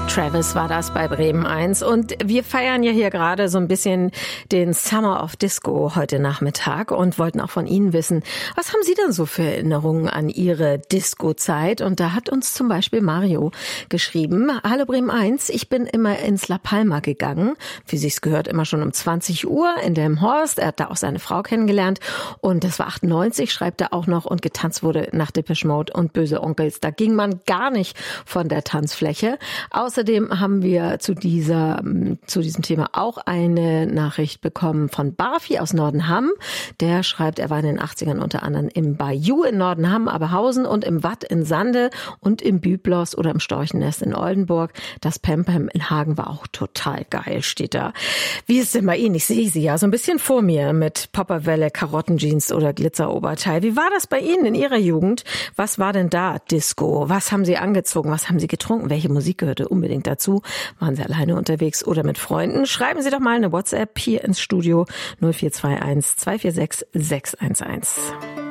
Travis war das bei Bremen 1 und wir feiern ja hier gerade so ein bisschen den Summer of Disco heute Nachmittag und wollten auch von Ihnen wissen, was haben Sie denn so für Erinnerungen an Ihre Disco-Zeit? Und da hat uns zum Beispiel Mario geschrieben: Hallo Bremen 1, ich bin immer ins La Palma gegangen, wie sich's gehört, immer schon um 20 Uhr in Delmenhorst. Er hat da auch seine Frau kennengelernt und das war 98, schreibt er auch noch, und getanzt wurde nach Depeche Mode und Böse Onkels. Da ging man gar nicht von der Tanzfläche. Außerdem haben wir zu diesem Thema auch eine Nachricht bekommen von Barfi aus Nordenham. Der schreibt, er war in den 80ern unter anderem im Bayou in Nordenham, Aberhausen und im Watt in Sande und im Byblos oder im Storchennest in Oldenburg. Das Pam Pam in Hagen war auch total geil, steht da. Wie ist denn bei Ihnen? Ich sehe Sie ja so ein bisschen vor mir mit Popperwelle, Karottenjeans oder Glitzeroberteil. Wie war das bei Ihnen in Ihrer Jugend? Was war denn da Disco? Was haben Sie angezogen? Was haben Sie getrunken? Welche Musik gehörte unbedingt dazu? Waren Sie alleine unterwegs oder mit Freunden? Schreiben Sie doch mal eine WhatsApp hier ins Studio 0421 246 611.